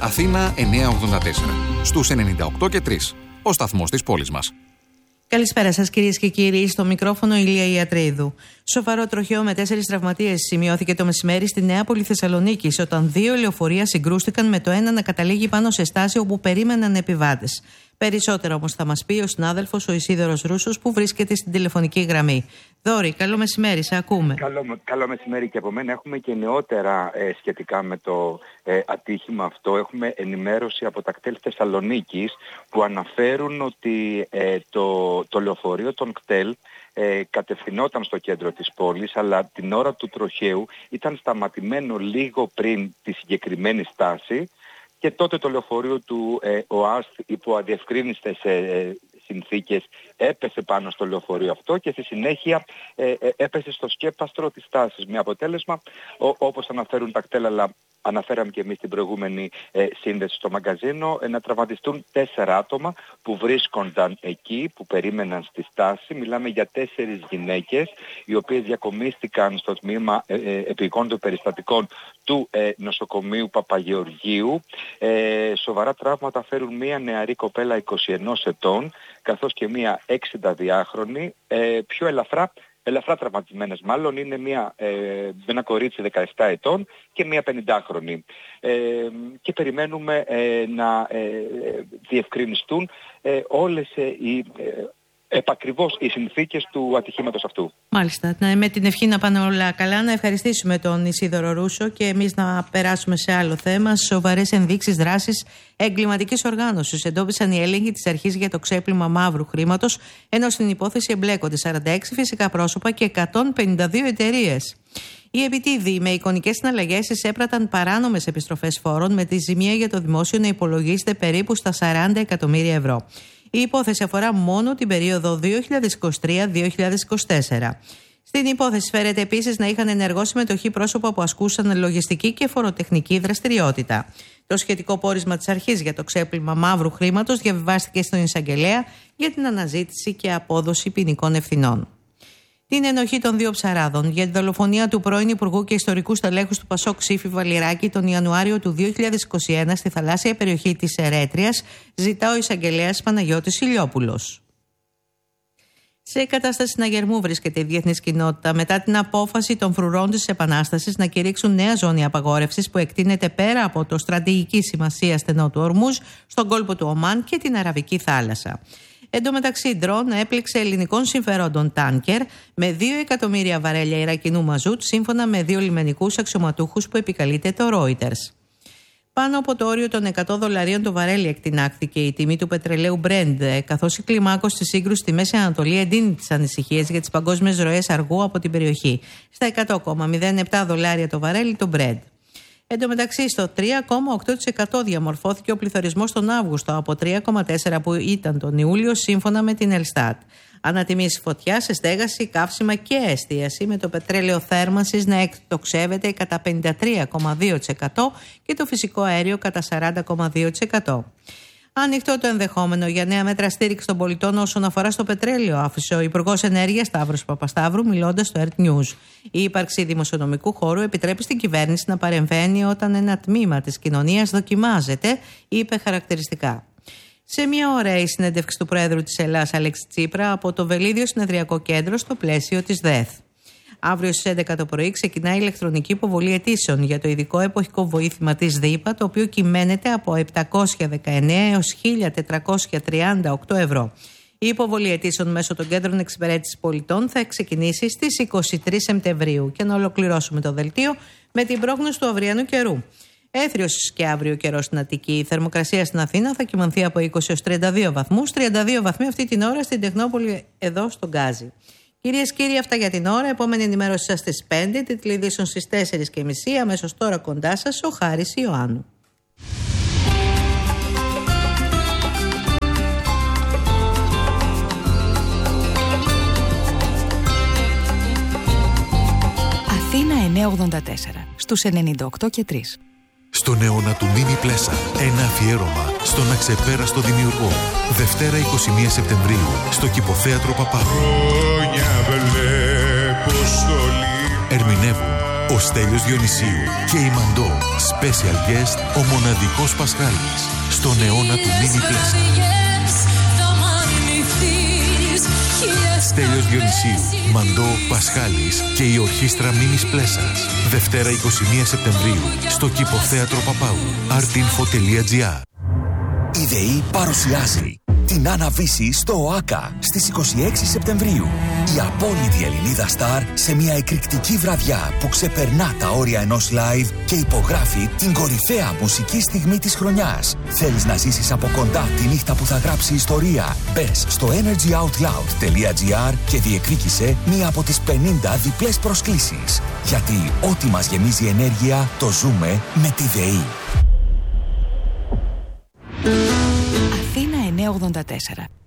Αθήνα 984. Στους 98 και 3. Ο σταθμός της πόλης μας. Καλησπέρα σας κυρίες και κύριοι, στο μικρόφωνο Ηλία Ιατρίδου. Σοβαρό τροχαίο με 4 τραυματίες σημειώθηκε το μεσημέρι στη Νεάπολη Θεσσαλονίκης, όταν 2 λεωφορεία συγκρούστηκαν με το ένα να καταλήγει πάνω σε στάση όπου περίμεναν επιβάτες. Περισσότερο όμως θα μας πει ο συνάδελφος ο Ισίδωρος Ρούσος, που βρίσκεται στην τηλεφωνική γραμμή. Δόρη, καλό μεσημέρι, σε ακούμε. Καλό μεσημέρι και από μένα. Έχουμε και νεότερα σχετικά με το ατύχημα αυτό. Έχουμε ενημέρωση από τα κτέλ Θεσσαλονίκης που αναφέρουν ότι το λεωφορείο των κτέλ κατευθυνόταν στο κέντρο της πόλης, αλλά την ώρα του τροχαίου ήταν σταματημένο λίγο πριν τη συγκεκριμένη στάση. Και τότε το λεωφορείο του ΟΑΣΤ υπό αδιευκρίνιστες συνθήκες έπεσε πάνω στο λεωφορείο αυτό και στη συνέχεια έπεσε στο σκέπαστρο της στάσης. Με αποτέλεσμα, όπως αναφέρουν τα κτέλ, αλλά αναφέραμε και εμείς την προηγούμενη σύνδεση στο μαγκαζίνο, να τραυματιστούν 4 άτομα που βρίσκονταν εκεί, που περίμεναν στη στάση. Μιλάμε για 4 γυναίκες, οι οποίες διακομίστηκαν στο τμήμα επιγόντων περιστατικών του νοσοκομείου Παπαγεωργίου. Σοβαρά τραύματα φέρουν μία νεαρή κοπέλα 21 ετών, καθώς και μία 62χρονη, πιο ελαφρά τραυματισμένες μάλλον, είναι ένα κορίτσι 17 ετών και μία 50χρονη. Και περιμένουμε να διευκρινιστούν όλες επακριβώς οι συνθήκες του ατυχήματος αυτού. Μάλιστα. Με την ευχή να πάνε όλα καλά, να ευχαριστήσουμε τον Ισίδωρο Ρούσο και εμείς να περάσουμε σε άλλο θέμα. Σοβαρές ενδείξεις δράσης εγκληματικής οργάνωσης εντόπισαν οι έλεγχοι της αρχής για το ξέπλυμα μαύρου χρήματος, ενώ στην υπόθεση εμπλέκονται 46 φυσικά πρόσωπα και 152 εταιρείες. Οι επιτίδιοι με εικονικές συναλλαγές εισέπραταν παράνομες επιστροφές φόρων, με τη ζημία για το δημόσιο να υπολογίζεται περίπου στα 40 εκατομμύρια ευρώ. Η υπόθεση αφορά μόνο την περίοδο 2023-2024. Στην υπόθεση φέρεται επίσης να είχαν ενεργό συμμετοχή πρόσωπα που ασκούσαν λογιστική και φοροτεχνική δραστηριότητα. Το σχετικό πόρισμα της αρχής για το ξέπλυμα μαύρου χρήματος διαβιβάστηκε στον εισαγγελέα για την αναζήτηση και απόδοση ποινικών ευθυνών. Την ενοχή των 2 ψαράδων για τη δολοφονία του πρώην Υπουργού και ιστορικού στελέχους του Πασόκ Ψήφι Βαλιράκη τον Ιανουάριο του 2021 στη θαλάσσια περιοχή της Ερέτριας ζητά ο εισαγγελέας Παναγιώτης Ηλιόπουλος. Σε κατάσταση συναγερμού βρίσκεται η διεθνής κοινότητα μετά την απόφαση των φρουρών της Επανάστασης να κηρύξουν νέα ζώνη απαγόρευσης που εκτείνεται πέρα από το στρατηγική σημασία στενό του Ορμούζ, στον κόλπο του Ομάν και την Αραβική θάλασσα. Εν τω μεταξύ, η ντρόν έπληξε ελληνικών συμφερόντων τάνκερ με 2 εκατομμύρια βαρέλια Ιρακινού μαζούτ, σύμφωνα με 2 λιμενικούς αξιωματούχους που επικαλείται το Reuters. Πάνω από το όριο των $100 το βαρέλι εκτινάχθηκε η τιμή του πετρελαίου Brent, καθώς η κλιμάκωση της σύγκρουσης στη Μέση Ανατολή εντείνει τις ανησυχίες για τις παγκόσμιες ροές αργού από την περιοχή. Στα $100,07 το βαρέλι το Brent. Εν τω μεταξύ, στο 3,8% διαμορφώθηκε ο πληθωρισμός τον Αύγουστο από 3,4% που ήταν τον Ιούλιο, σύμφωνα με την Ελστάτ. Ανατιμήσει φωτιά σε στέγαση, καύσιμα και εστίαση, με το πετρέλαιο θέρμανσης να εκτοξεύεται κατά 53,2% και το φυσικό αέριο κατά 40,2%. Ανοιχτό το ενδεχόμενο για νέα μέτρα στήριξη των πολιτών όσον αφορά στο πετρέλαιο, άφησε ο Υπουργός Ενέργειας Σταύρος Παπασταύρου μιλώντας στο Earth News. Η ύπαρξη δημοσιονομικού χώρου επιτρέπει στην κυβέρνηση να παρεμβαίνει όταν ένα τμήμα της κοινωνίας δοκιμάζεται, είπε χαρακτηριστικά. Σε μια ωραία συνέντευξη του Πρόεδρου της Ελλάδας Αλέξη Τσίπρα από το Βελίδιο Συνεδριακό Κέντρο στο πλαίσιο της ΔΕΘ. Αύριο στις 11 το πρωί ξεκινάει η ηλεκτρονική υποβολή αιτήσεων για το ειδικό εποχικό βοήθημα της ΔΥΠΑ, το οποίο κυμαίνεται από 719 έως 1.438 ευρώ. Η υποβολή αιτήσεων μέσω των κέντρων εξυπηρέτησης πολιτών θα ξεκινήσει στις 23 Σεπτεμβρίου. Και να ολοκληρώσουμε το δελτίο με την πρόγνωση του αυριανού καιρού. Έθριος και αύριο καιρό στην Αττική. Η θερμοκρασία στην Αθήνα θα κυμανθεί από 20 έως 32 βαθμούς. 32 βαθμοί αυτή την ώρα στην Τεχνόπολη, εδώ στον Γκάζι. Κυρίες και κύριοι, αυτά για την ώρα. Επόμενη ενημέρωση σας στις 5, τίτλοι ειδήσεων στις 4:30. Αμέσως τώρα κοντά σας ο Χάρης Ιωάννου. Αθήνα 984, στους 98 και 3. Στον αιώνα του Μίμη Πλέσα, ένα αφιέρωμα στον αξεπέραστο δημιουργό. Δευτέρα 21 Σεπτεμβρίου, στο Κηποθέατρο Παπάδου. Ερμηνεύουν Ο Στέλιος Διονυσίου και η Μαντώ. Special guest ο μοναδικός Πασχάλης. Στον αιώνα του Μίνι Πλέσα. Στέλιος Διονυσίου, Μαντώ, Πασχάλης και η ορχήστρα Μίνις Πλέσας. Δευτέρα 21 Σεπτεμβρίου στο Κηποθέατρο Παπάου. artinfo.gr. Η ΔΕΗ παρουσιάζει την Άννα Βύση στο ΟΑΚΑ στις 26 Σεπτεμβρίου. Η απόλυτη Ελληνίδα στάρ σε μια εκρηκτική βραδιά που ξεπερνά τα όρια ενός live και υπογράφει την κορυφαία μουσική στιγμή της χρονιάς. Θέλεις να ζήσεις από κοντά τη νύχτα που θα γράψει ιστορία? Μπες στο energyoutloud.gr και διεκδίκησε μία από τις 50 διπλές προσκλήσεις. Γιατί ό,τι μας γεμίζει ενέργεια το ζούμε με τη ΔΕΗ. Αθήνα 984.